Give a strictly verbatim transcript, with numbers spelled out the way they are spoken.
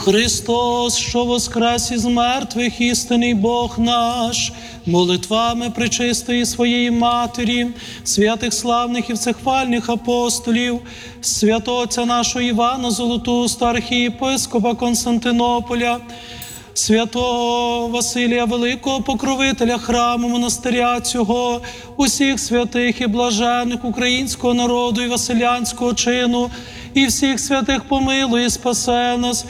Христос, що воскрес із мертвих, істинний Бог наш, молитвами пречистої своєї Матері, святих славних і всехвальних апостолів, святотця нашого Івана Золотуста, архієпископа Константинополя, святого Василія Великого, покровителя храму монастиря цього, усіх святих і блажених українського народу і василянського чину, і всіх святих помилуй і спасе нас,